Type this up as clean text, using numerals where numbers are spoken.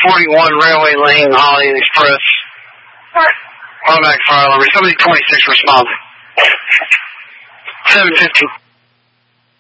41 Railway Lane, Holly Express. Automatic fire alarm. Somebody 26 respond. 750.